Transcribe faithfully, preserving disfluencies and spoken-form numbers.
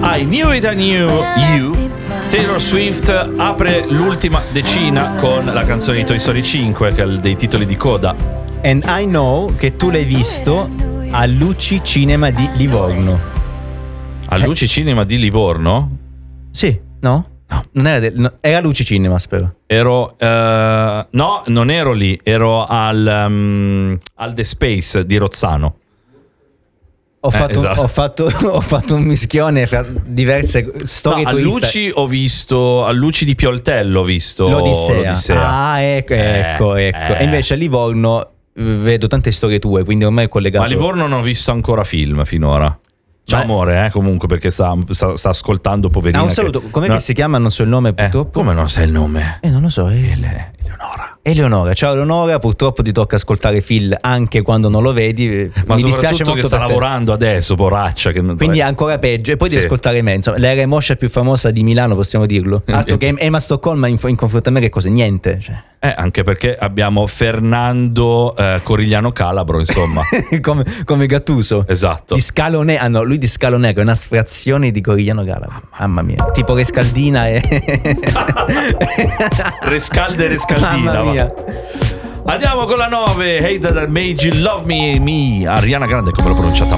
I Knew It, I Knew You. Taylor Swift apre l'ultima decina con la canzone di Toy Story cinque, che è dei titoli di coda. And I know che tu l'hai visto a Luci Cinema di Livorno. A Luci Cinema di Livorno? Sì, no? No. Non era, del, no, era Luci Cinema, spero. Ero uh, no, non ero lì, ero al um, al The Space di Rozzano. Ho fatto, eh, esatto. ho, fatto, ho fatto un mischione fra diverse storie. No, a turiste. Luci ho visto, a Luci di Pioltello ho visto L'Odissea. l'Odissea. Ah, ecco, ecco, Eh, ecco. eh. E invece a Livorno vedo tante storie tue, quindi ormai è collegato. Ma a Livorno non ho visto ancora film finora. Ciao Ma- amore, eh, comunque, perché sta, sta, sta ascoltando, poverina. Ah, un saluto. che- Com'è no. che si chiama? Non so il nome, Eh, purtroppo. come non sai il nome? Eh, non lo so. È Ele- Eleonora. Eleonora. Ciao Eleonora, purtroppo ti tocca ascoltare Phil anche quando non lo vedi. Ma Mi dispiace soprattutto molto che sta per te. lavorando adesso, poraccia. Che non... Quindi è ancora peggio. E poi devi Sì. ascoltare me. Insomma, la remoscia più famosa di Milano, possiamo dirlo. Altro che Emma Stoccolma in, in confronto a me, che cosa? Niente. Cioè. Eh, anche perché abbiamo Fernando eh, Corigliano Calabro, insomma. come, come Gattuso. Esatto. Di Scalo Negro. Ah no, lui di Scalo Negro è una frazione di Corigliano Calabro. Mamma mia. Tipo Rescaldina e... Rescalde e Rescaldina. Mamma mia. va. Andiamo con la nove. Hey That I Made You Love Me, Me. Ariana Grande, come l'ho pronunciata